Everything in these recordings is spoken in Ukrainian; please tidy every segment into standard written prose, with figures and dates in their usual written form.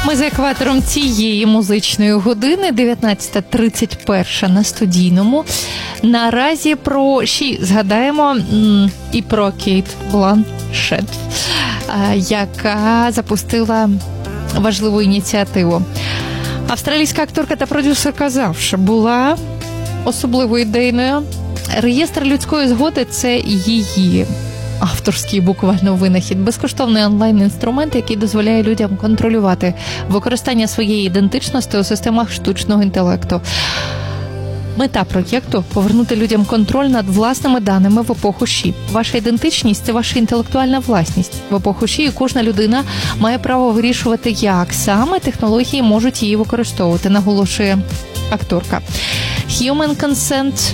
Ми за екватором цієї музичної години, 19:31 на студійному. Наразі про згадаємо і про Кейт Бланшетт, яка запустила важливу ініціативу. Австралійська акторка та продюсерка завжди була особливо ідейною. Реєстр людської згоди – це її авторський буквально винахід. Безкоштовний онлайн-інструмент, який дозволяє людям контролювати використання своєї ідентичності у системах штучного інтелекту. Мета проєкту – повернути людям контроль над власними даними в епоху ШІ. Ваша ідентичність – це ваша інтелектуальна власність. В епоху ШІ кожна людина має право вирішувати, як саме технології можуть її використовувати, наголошує акторка. Human Consent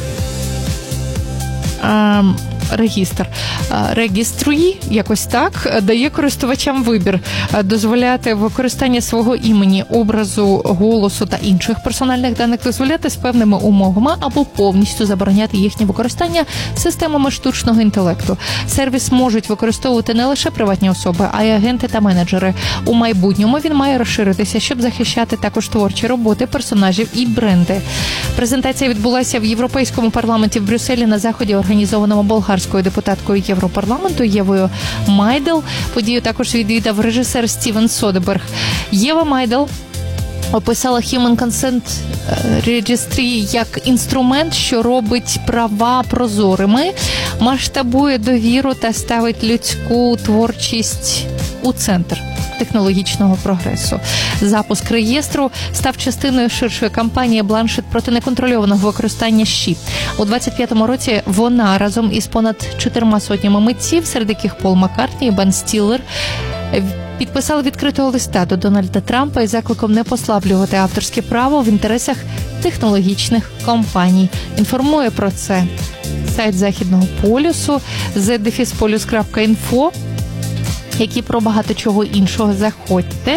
Registry, якось так, дає користувачам вибір дозволяти використання свого імені, образу, голосу та інших персональних даних, дозволяти з певними умовами або повністю забороняти їхнє використання системами штучного інтелекту. Сервіс можуть використовувати не лише приватні особи, а й агенти та менеджери. У майбутньому він має розширитися, щоб захищати також творчі роботи, персонажів і бренди. Презентація відбулася в Європейському парламенті в Брюсселі на заході, організованому болгарською депутаткою Європарламенту Євою Майдел. Подію також відвідав режисер Стівен Содерберг. Єва Майдел описала Human Consent Registry як інструмент, що робить права прозорими, масштабує довіру та ставить людську творчість у центр технологічного прогресу. Запуск реєстру став частиною ширшої кампанії Бланшетт проти неконтрольованого використання ШІ. У 25-му році вона разом із понад 400 митців, серед яких Пол Маккартні і Бен Стілер, підписали відкритого листа до Дональда Трампа із закликом не послаблювати авторське право в інтересах технологічних компаній. Інформує про це сайт Західного полюсу z-polus.info, які про багато чого іншого. Заходьте.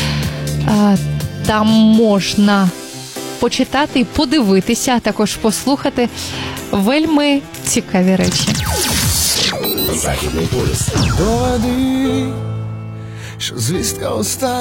Там можна почитати і подивитися, а також послухати вельми цікаві речі. Західний полюс. Доведи, що звістка остання.